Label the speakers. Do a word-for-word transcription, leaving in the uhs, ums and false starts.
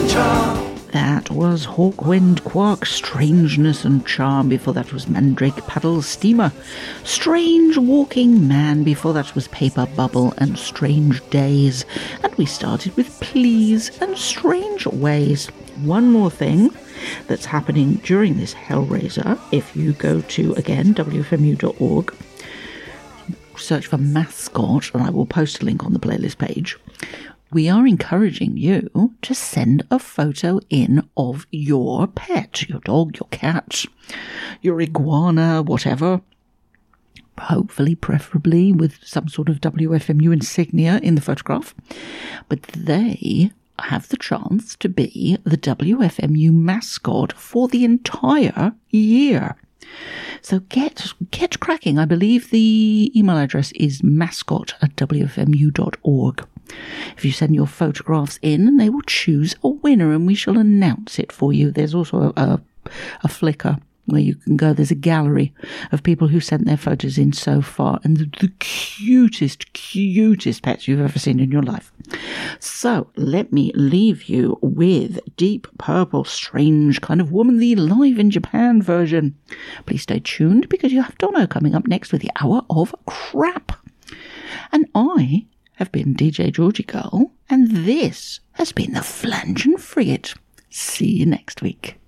Speaker 1: and charm.
Speaker 2: That was Hawkwind, Quark, Strangeness and Charm. Before that was Mandrake Paddle Steamer. Strange Walking Man. Before that was Paper Bubble and Strange Days. And we started with Please and Strange Ways. One more thing that's happening during this Hellraiser. If you go to, again, w f m u dot org, search for Mascot, and I will post a link on the playlist page. We are encouraging you to send a photo in of your pet, your dog, your cat, your iguana, whatever. Hopefully, preferably with some sort of W F M U insignia in the photograph. But they have the chance to be the W F M U mascot for the entire year. So get get cracking. I believe the email address is mascot at w f m u dot org. If you send your photographs in, they will choose a winner and we shall announce it for you. There's also a, a, a Flickr where you can go. There's a gallery of people who sent their photos in so far, and the, the cutest, cutest pets you've ever seen in your life. So let me leave you with Deep Purple, Strange Kind of Woman, the live in Japan version. Please stay tuned because you have Dono coming up next with the Hour of Crap. And I have been D J Georgie Girl, and this has been the Flange and Frigate. See you next week.